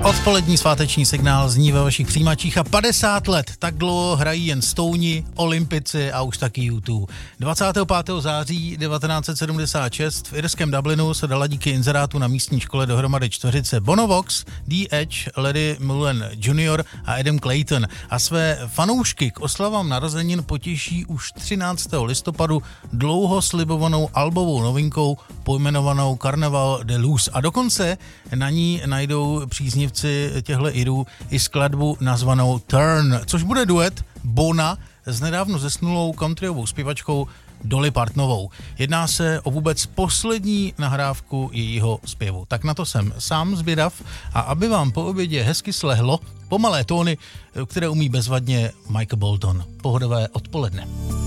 Odpolední sváteční signál zní ve vašich přijímačích a 50 let tak dlouho hrají jen Stouni, Olympici a už taky U2. 25. září 1976 v irském Dublinu se dala díky inzerátu na místní škole dohromady čtveřice Bono Vox, The Edge, Larry Mullen Jr. a Adam Clayton a své fanoušky k oslavám narozenin potěší už 13. listopadu dlouho slibovanou albovou novinkou pojmenovanou Carnaval de Luz a dokonce na ní najdou příznivci těchto Irů i skladbu nazvanou Turn, což bude duet Bona s nedávno zesnulou countryovou zpěvačkou Dolly Partonovou. Jedná se o vůbec poslední nahrávku jejího zpěvu. Tak na to jsem sám zvědav a aby vám po obědě hezky slehlo pomalé tóny, které umí bezvadně Michael Bolton. Pohodové odpoledne.